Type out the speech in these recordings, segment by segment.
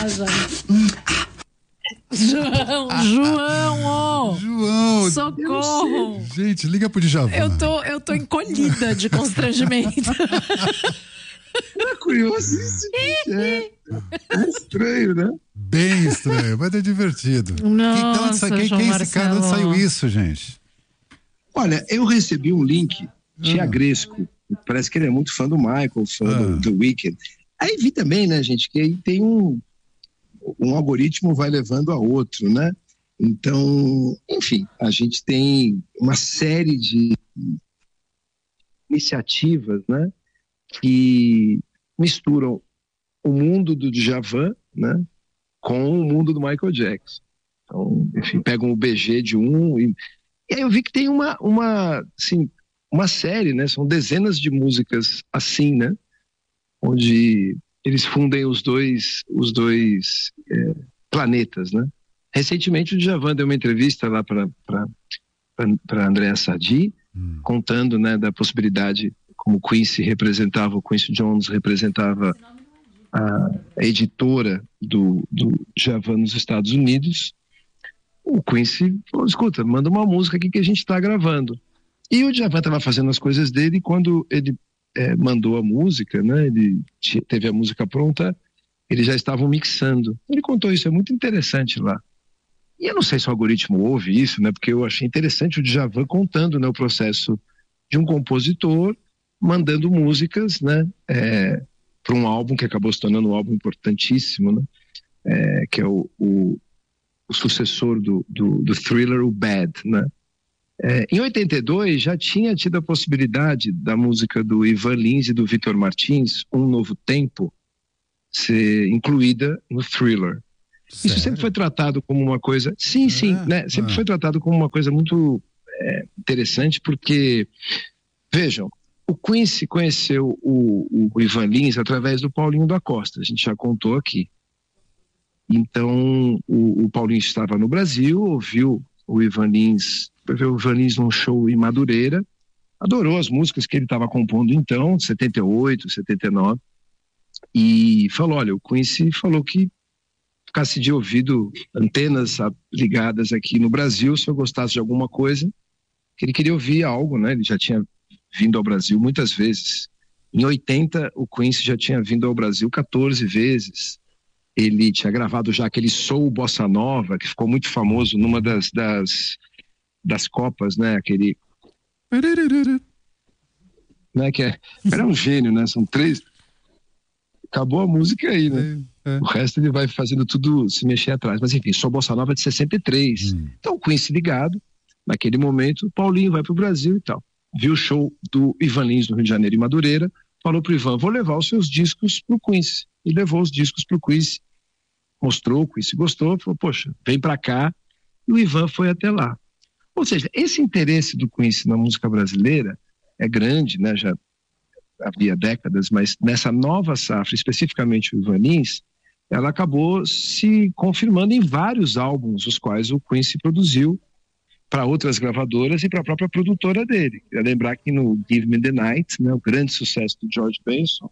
casa. João! Socorro! Gente, liga pro Djavan. Eu tô encolhida de constrangimento. É curiosíssimo. É estranho, né? Bem estranho, mas é divertido. Nossa, quem é esse cara? De onde saiu isso, gente? Olha, eu recebi um link de Agresco. Parece que ele é muito fã do Michael, fã do Weeknd. Aí vi também, né, gente, que aí tem um algoritmo vai levando a outro, né? Então, enfim, a gente tem uma série de iniciativas, né, que misturam o mundo do Djavan, né, com o mundo do Michael Jackson. Então, enfim, pegam o BG de um e aí eu vi que tem uma série, né, são dezenas de músicas assim, né, onde eles fundem os dois planetas, né. Recentemente o Djavan deu uma entrevista lá para Andréa Sadi, contando, né, da possibilidade, como o Quincy Jones representava a editora do Djavan nos Estados Unidos. O Quincy falou, escuta, manda uma música aqui que a gente está gravando. E o Djavan estava fazendo as coisas dele, e quando ele mandou a música, né, ele teve a música pronta, eles já estavam mixando. Ele contou isso, é muito interessante lá. E eu não sei se o algoritmo ouve isso, né, porque eu achei interessante o Djavan contando, né, o processo de um compositor mandando músicas, né, para um álbum que acabou se tornando um álbum importantíssimo, né, que é o sucessor do Thriller, o Bad, né. Em 82 já tinha tido a possibilidade da música do Ivan Lins e do Victor Martins, Um Novo Tempo, ser incluída no Thriller. Sério? Isso sempre foi tratado como uma coisa... Sim, né? Sempre foi tratado como uma coisa muito interessante, porque, vejam, o Quincy conheceu o Ivan Lins através do Paulinho da Costa, a gente já contou aqui. Então, o Paulinho estava no Brasil, ouviu o Ivan Lins num show em Madureira, adorou as músicas que ele estava compondo então, 78, 79, e falou, olha, o Quincy falou que ficasse de ouvido, antenas ligadas aqui no Brasil, se eu gostasse de alguma coisa, que ele queria ouvir algo, né? Ele já tinha vindo ao Brasil muitas vezes. Em 80, o Quincy já tinha vindo ao Brasil 14 vezes. Ele tinha gravado já aquele Soul Bossa Nova, que ficou muito famoso numa das Copas, né? Aquele... Né? Era um gênio, né? São 3... Acabou a música aí, né? O resto ele vai fazendo tudo se mexer atrás. Mas enfim, Soul Bossa Nova de 63. Então o Quincy ligado, naquele momento, Paulinho vai pro Brasil e tal. Viu o show do Ivan Lins no Rio de Janeiro em Madureira, falou pro Ivan, vou levar os seus discos pro Quincy. E levou os discos pro Quincy. Mostrou, o Quincy gostou, falou, poxa, vem pra cá. E o Ivan foi até lá. Ou seja, esse interesse do Quincy na música brasileira é grande, né? Já havia décadas, mas nessa nova safra, especificamente o Ivan Lins, ela acabou se confirmando em vários álbuns, os quais o Quincy produziu para outras gravadoras e para a própria produtora dele. Queria lembrar que no Give Me the Night, né, o grande sucesso do George Benson,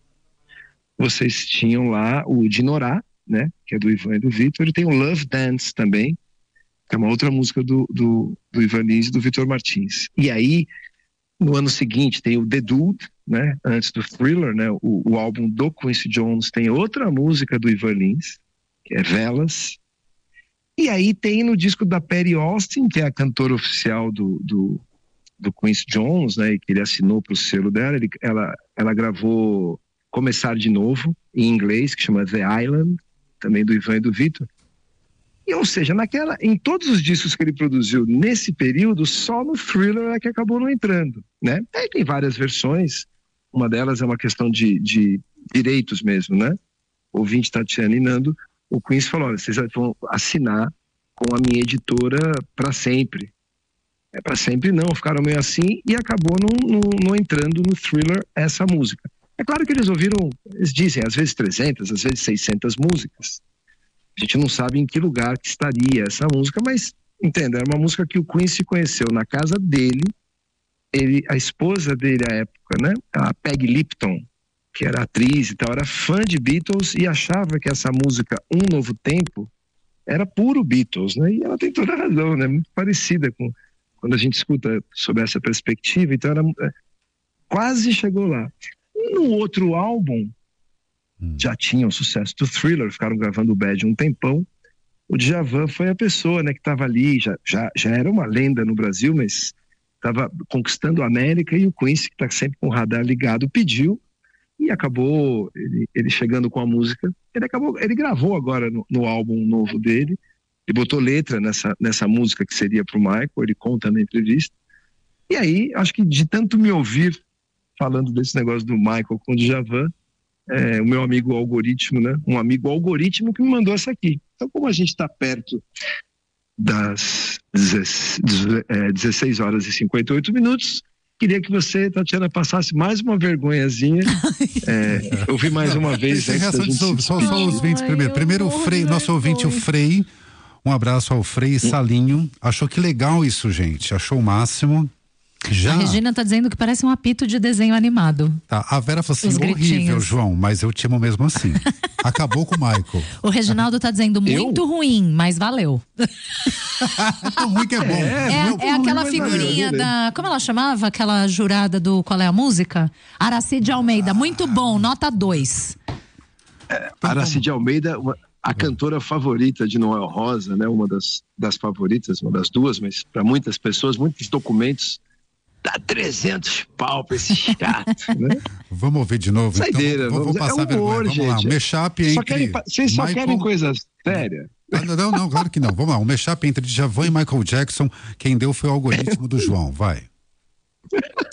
vocês tinham lá o Dinorá, né, que é do Ivan e do Victor, e tem o Love Dance também, que é uma outra música do Ivan Lins e do Victor Martins. E aí, no ano seguinte, tem o The Dude, né, antes do Thriller, né, o álbum do Quincy Jones tem outra música do Ivan Lins, que é Velas. E aí tem no disco da Perry Austin, que é a cantora oficial do Quincy Jones, né, que ele assinou para o selo dela, ela gravou Começar de Novo, em inglês, que chama The Island, também do Ivan e do Victor. E, ou seja, em todos os discos que ele produziu nesse período, só no Thriller é que acabou não entrando, né? Aí tem várias versões, uma delas é uma questão de direitos mesmo, né? Ouvinte Tatiana e Nando, o Quincy falou, olha, vocês vão assinar com a minha editora para sempre. Para sempre não, ficaram meio assim e acabou não entrando no Thriller essa música. É claro que eles dizem, às vezes 300, às vezes 600 músicas. A gente não sabe em que lugar que estaria essa música, mas, entenda, era uma música que o Quincy conheceu na casa dele, a esposa dele à época, né, a Peggy Lipton, que era atriz e tal, era fã de Beatles e achava que essa música Um Novo Tempo era puro Beatles, né? E ela tem toda a razão, né? Muito parecida com quando a gente escuta sobre essa perspectiva, então quase chegou lá. No outro álbum, já tinha o sucesso do Thriller, ficaram gravando o Bad um tempão. O Djavan foi a pessoa, né, que estava ali, já era uma lenda no Brasil, mas estava conquistando a América, e o Quincy, que está sempre com o radar ligado, pediu, e acabou ele chegando com a música. Ele gravou agora no álbum novo dele, ele botou letra nessa música que seria pro Michael, ele conta na entrevista. E aí, acho que de tanto me ouvir falando desse negócio do Michael com o Djavan, o meu amigo algoritmo, né? Um amigo algoritmo que me mandou essa aqui. Então, como a gente está perto das 16 horas e 58 minutos, queria que você, Tatiana, passasse mais uma vergonhazinha. Ouvir mais uma vez. Só os ouvintes primeiro. Primeiro, o Frei, nosso ouvinte, o Frei. Um abraço ao Frei Salinho. Achou que legal isso, gente. Achou o máximo. Já... A Regina tá dizendo que parece um apito de desenho animado. Tá, a Vera falou assim, horrível, João, mas eu te amo mesmo assim. Acabou com o Michael. O Reginaldo tá dizendo muito ruim, mas valeu. É tão ruim que é bom. É aquela figurinha da... Como ela chamava? Aquela jurada do Qual é a Música? Aracide Almeida. Muito bom, nota 2. Aracide Almeida, a cantora favorita de Noel Rosa, né? Uma das favoritas, uma das duas, mas para muitas pessoas, muitos documentos, dá 300 pau pra esse chato, né? Vamos ouvir de novo, Saideira, então. Vamos passar vergonha. Vamos lá, um mashup entre... Vocês só querem coisas sérias? Não, claro que não. Vamos lá, um mashup entre Djavan e Michael Jackson. Quem deu foi o algoritmo do João, vai.